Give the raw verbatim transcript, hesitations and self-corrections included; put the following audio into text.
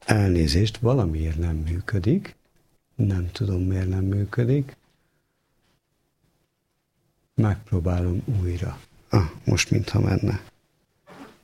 Elnézést, valamiért nem működik. Nem tudom, miért nem működik. Megpróbálom újra. Ah, most mintha menne.